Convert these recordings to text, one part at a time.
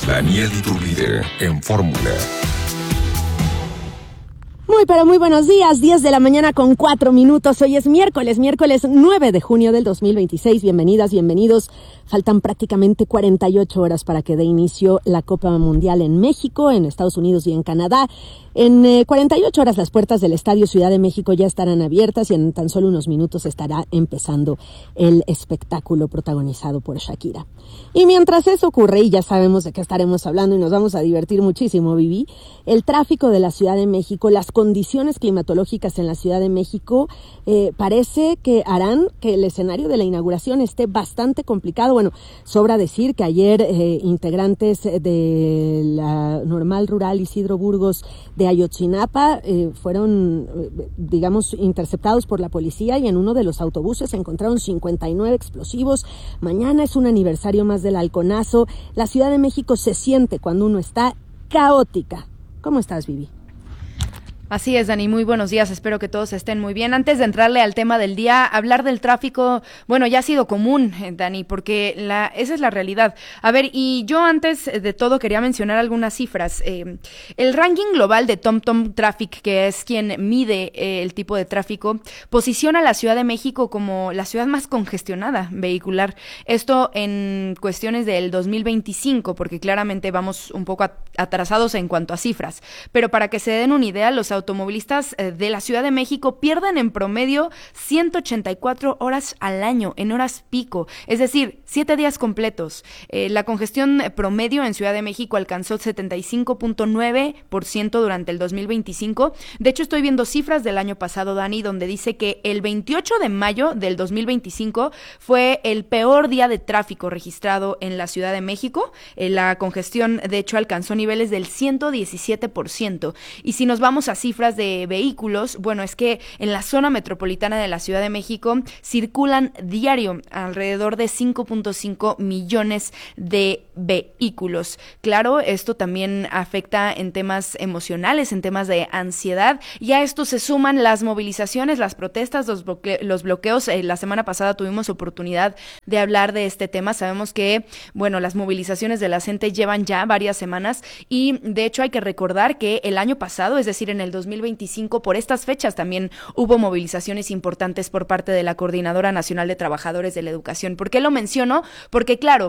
Daniel Iturbide en Fórmula. Muy buenos días, 10 de la mañana con 4 minutos. Hoy es miércoles 9 de junio del 2026. Bienvenidas, bienvenidos. Faltan prácticamente 48 horas para que dé inicio la Copa Mundial en México, en Estados Unidos y en Canadá. En 48 horas las puertas del Estadio Ciudad de México ya estarán abiertas y en tan solo unos minutos estará empezando el espectáculo protagonizado por Shakira. Y mientras eso ocurre, y ya sabemos de qué estaremos hablando y nos vamos a divertir muchísimo, Vivi, el tráfico de la Ciudad de México, las condiciones climatológicas en la Ciudad de México parece que harán que el escenario de la inauguración esté bastante complicado. Bueno, sobra decir que ayer integrantes de la Normal Rural Isidro Burgos de Ayotzinapa fueron, interceptados por la policía y en uno de los autobuses se encontraron 59 explosivos. Mañana es un aniversario más del halconazo. La Ciudad de México se siente cuando uno está caótica. ¿Cómo estás, Vivi? Así es, Dani, muy buenos días, espero que todos estén muy bien. Antes de entrarle al tema del día, hablar del tráfico, bueno, ya ha sido común, Dani, porque esa es la realidad. A ver, y yo antes de todo quería mencionar algunas cifras. El ranking global de TomTom Traffic, que es quien mide el tipo de tráfico, posiciona a la Ciudad de México como la ciudad más congestionada vehicular. Esto en cuestiones del 2025, porque claramente vamos un poco atrasados en cuanto a cifras. Pero para que se den una idea, los automovilistas de la Ciudad de México pierden en promedio 184 horas al año, en horas pico, es decir, 7 días completos. La congestión promedio en Ciudad de México alcanzó 75.9% durante el 2025. De hecho, estoy viendo cifras del año pasado, Dani, donde dice que el 28 de mayo del 2025 fue el peor día de tráfico registrado en la Ciudad de México. La congestión, de hecho, alcanzó niveles del 117%. Y si nos vamos a cifras de vehículos, bueno, es que en la zona metropolitana de la Ciudad de México circulan diario alrededor de 5.5 millones de vehículos. Claro, esto también afecta en temas emocionales, en temas de ansiedad, y a esto se suman las movilizaciones, las protestas, los bloqueos. La semana pasada tuvimos oportunidad de hablar de este tema. Sabemos que, bueno, las movilizaciones de la gente llevan ya varias semanas y de hecho hay que recordar que el año pasado, es decir, en el 2025, por estas fechas también hubo movilizaciones importantes por parte de la Coordinadora Nacional de Trabajadores de la Educación. ¿Por qué lo menciono? Porque, claro,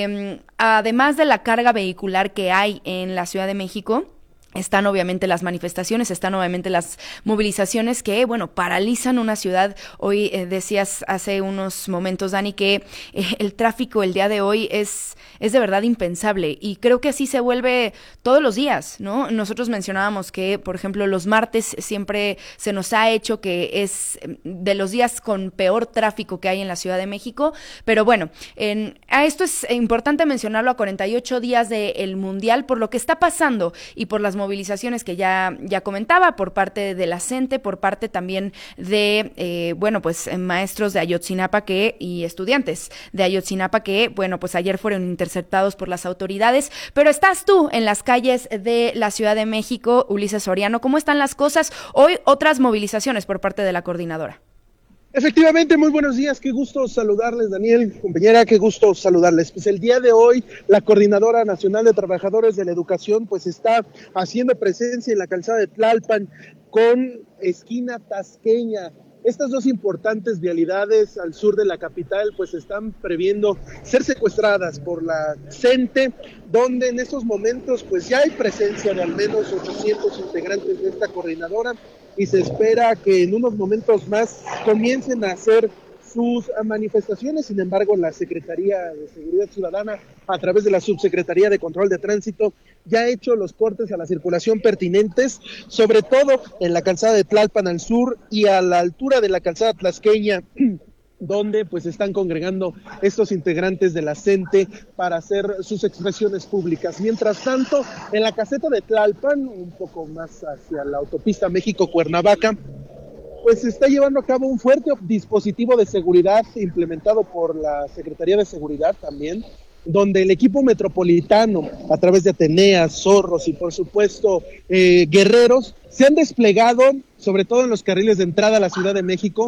además de la carga vehicular que hay en la Ciudad de México, están obviamente las manifestaciones, están obviamente las movilizaciones que, bueno, paralizan una ciudad. Hoy decías hace unos momentos, Dani, que el tráfico el día de hoy es de verdad impensable y creo que así se vuelve todos los días, ¿no? Nosotros mencionábamos que, por ejemplo, los martes siempre se nos ha hecho que es de los días con peor tráfico que hay en la Ciudad de México, pero bueno, a esto es importante mencionarlo a 48 días del Mundial por lo que está pasando y por las movilizaciones que ya comentaba por parte de la CENTE, por parte también de, maestros de Ayotzinapa y estudiantes de Ayotzinapa que, bueno, pues ayer fueron interceptados por las autoridades. Pero estás tú en las calles de la Ciudad de México, Ulises Soriano. ¿Cómo están las cosas? Hoy otras movilizaciones por parte de la coordinadora. Efectivamente, muy buenos días, qué gusto saludarles, Daniel, compañera, qué gusto saludarles. Pues el día de hoy, la Coordinadora Nacional de Trabajadores de la Educación, pues está haciendo presencia en la calzada de Tlalpan con esquina Tasqueña. Estas dos importantes vialidades al sur de la capital pues están previendo ser secuestradas por la CENTE, donde en estos momentos pues ya hay presencia de al menos 800 integrantes de esta coordinadora y se espera que en unos momentos más comiencen a hacer sus manifestaciones. Sin embargo, la Secretaría de Seguridad Ciudadana, a través de la Subsecretaría de Control de Tránsito, ya ha hecho los cortes a la circulación pertinentes, sobre todo en la calzada de Tlalpan al sur y a la altura de la calzada Tlasqueña, donde pues están congregando estos integrantes de la CENTE para hacer sus expresiones públicas. Mientras tanto, en la caseta de Tlalpan, un poco más hacia la autopista México-Cuernavaca, pues se está llevando a cabo un fuerte dispositivo de seguridad implementado por la Secretaría de Seguridad también, donde el equipo metropolitano, a través de Ateneas, Zorros y por supuesto guerreros, se han desplegado, sobre todo en los carriles de entrada a la Ciudad de México,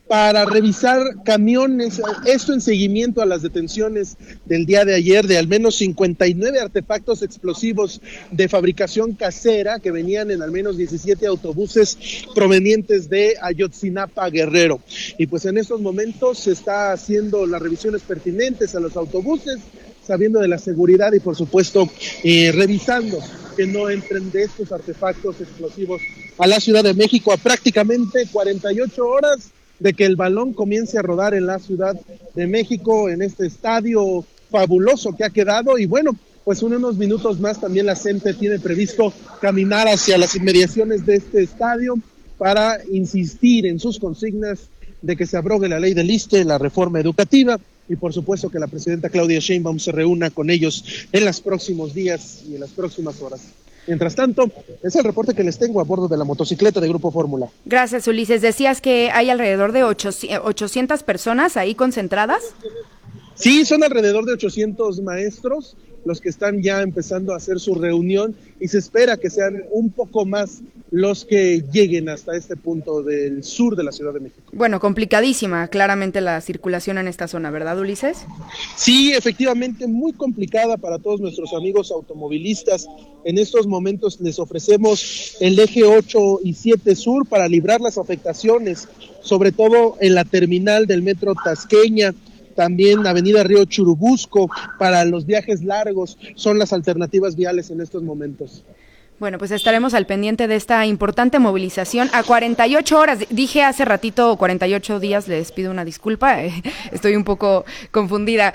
para revisar camiones, esto en seguimiento a las detenciones del día de ayer de al menos 59 artefactos explosivos de fabricación casera que venían en al menos 17 autobuses provenientes de Ayotzinapa, Guerrero. Y pues en estos momentos se está haciendo las revisiones pertinentes a los autobuses, sabiendo de la seguridad y por supuesto revisando que no entren de estos artefactos explosivos a la Ciudad de México a prácticamente 48 horas de que el balón comience a rodar en la Ciudad de México, en este estadio fabuloso que ha quedado. Y bueno, pues en unos minutos más también la CENTE tiene previsto caminar hacia las inmediaciones de este estadio para insistir en sus consignas de que se abrogue la ley del ISSSTE, la reforma educativa, y por supuesto que la presidenta Claudia Sheinbaum se reúna con ellos en los próximos días y en las próximas horas. Mientras tanto, es el reporte que les tengo a bordo de la motocicleta de Grupo Fórmula. Gracias, Ulises. Decías que hay alrededor de 800 personas ahí concentradas. Sí, son alrededor de 800 maestros los que están ya empezando a hacer su reunión y se espera que sean un poco más los que lleguen hasta este punto del sur de la Ciudad de México. Bueno, complicadísima claramente la circulación en esta zona, ¿verdad, Ulises? Sí, efectivamente, muy complicada para todos nuestros amigos automovilistas. En estos momentos les ofrecemos el eje 8 y 7 sur para librar las afectaciones, sobre todo en la terminal del metro Tasqueña. También Avenida Río Churubusco, para los viajes largos, son las alternativas viales en estos momentos. Bueno, pues estaremos al pendiente de esta importante movilización a 48 horas. Dije hace ratito 48 días, les pido una disculpa, estoy un poco confundida.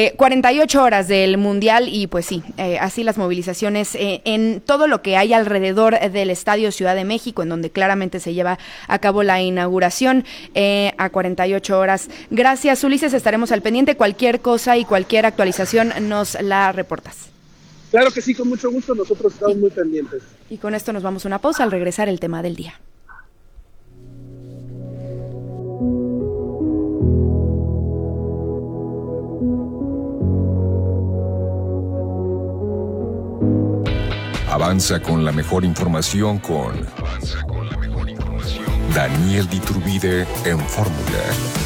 48 horas del Mundial y pues sí, así las movilizaciones en todo lo que hay alrededor del Estadio Ciudad de México, en donde claramente se lleva a cabo la inauguración a 48 horas. Gracias, Ulises, estaremos al pendiente. Cualquier cosa y cualquier actualización nos la reportas. Claro que sí, con mucho gusto, nosotros estamos muy pendientes. Y con esto nos vamos a una pausa. Al regresar, el tema del día. Avanza con la mejor información con Daniel Diturbide en Fórmula.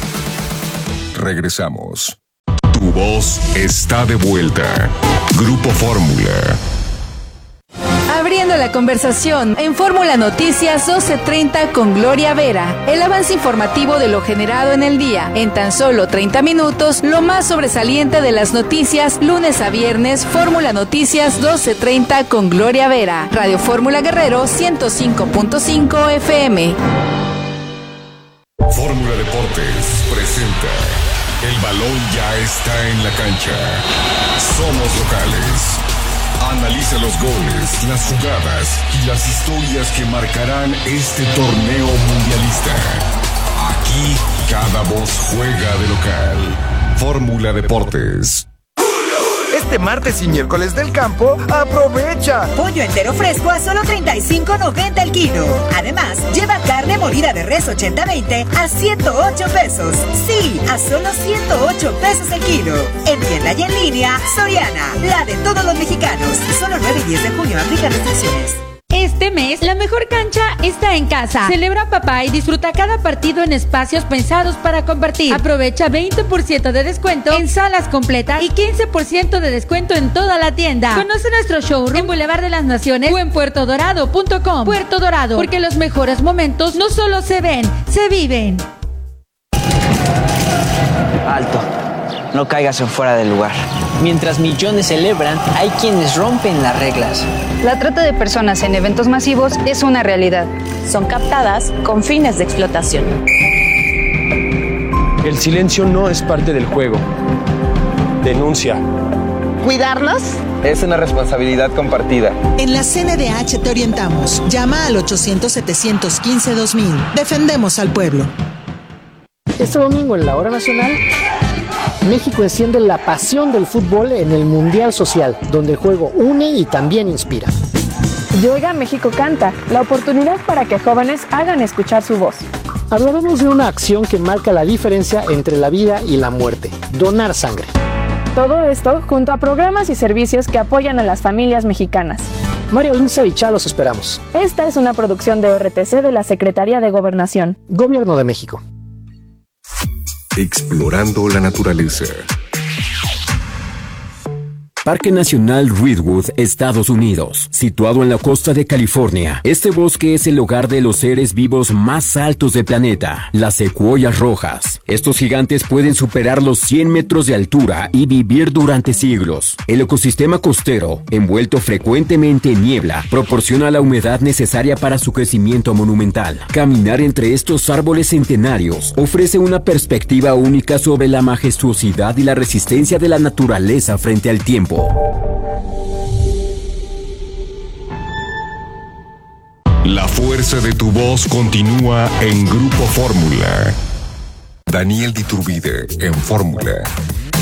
Regresamos. Tu voz está de vuelta. Grupo Fórmula. Abriendo la conversación en Fórmula Noticias 12:30 con Gloria Vera. El avance informativo de lo generado en el día. En tan solo 30 minutos, lo más sobresaliente de las noticias, lunes a viernes, Fórmula Noticias 12:30 con Gloria Vera. Radio Fórmula Guerrero 105.5 FM. Fórmula Deportes presenta. El balón ya está en la cancha. Somos locales. Analiza los goles, las jugadas y las historias que marcarán este torneo mundialista. Aquí cada voz juega de local. Fórmula Deportes. Este martes y miércoles del campo, ¡aprovecha! Pollo entero fresco a solo $35.90 el kilo. Además, lleva carne molida de res 80-20 a $108. Sí, a solo $108 el kilo. En tienda y en línea, Soriana, la de todos los mexicanos. Solo 9 y 10 de junio, aplica restricciones. Este mes, la mejor cancha está en casa. Celebra papá y disfruta cada partido en espacios pensados para compartir. Aprovecha 20% de descuento en salas completas y 15% de descuento en toda la tienda. Conoce nuestro showroom en Boulevard de las Naciones o en puertodorado.com. Puerto Dorado, porque los mejores momentos no solo se ven, se viven. Alto, no caigas en fuera del lugar. Mientras millones celebran, hay quienes rompen las reglas. La trata de personas en eventos masivos es una realidad. Son captadas con fines de explotación. El silencio no es parte del juego. Denuncia. ¿Cuidarnos? Es una responsabilidad compartida. En la CNDH te orientamos. Llama al 800-715-2000. Defendemos al pueblo. Este domingo en la Hora Nacional, México enciende la pasión del fútbol en el Mundial Social, donde el juego une y también inspira. Yoga México Canta, la oportunidad para que jóvenes hagan escuchar su voz. Hablaremos de una acción que marca la diferencia entre la vida y la muerte: donar sangre. Todo esto junto a programas y servicios que apoyan a las familias mexicanas. María Luisa y Chá los esperamos. Esta es una producción de RTC de la Secretaría de Gobernación. Gobierno de México. explorando la naturaleza. Parque Nacional Redwood, Estados Unidos, situado en la costa de California. Este bosque es el hogar de los seres vivos más altos del planeta, las secuoyas rojas. Estos gigantes pueden superar los 100 metros de altura y vivir durante siglos. El ecosistema costero, envuelto frecuentemente en niebla, proporciona la humedad necesaria para su crecimiento monumental. Caminar entre estos árboles centenarios ofrece una perspectiva única sobre la majestuosidad y la resistencia de la naturaleza frente al tiempo. La fuerza de tu voz continúa en Grupo Fórmula. Daniel de Iturbide en Fórmula.